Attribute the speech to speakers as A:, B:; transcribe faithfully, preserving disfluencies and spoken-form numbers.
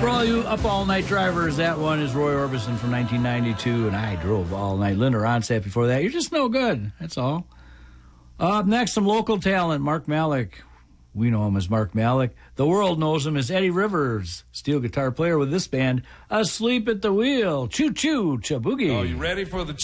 A: For all you up all night drivers, that one is Roy Orbison from nineteen ninety-two, and I drove all night. Linda Ronstadt before that. You're just no good. That's all. Up next, some local talent, Mark Malik. We know him as Mark Malik. The world knows him as Eddie Rivers, steel guitar player with this band, Asleep at the Wheel. Choo-choo, cha-boogie.
B: Are you ready for the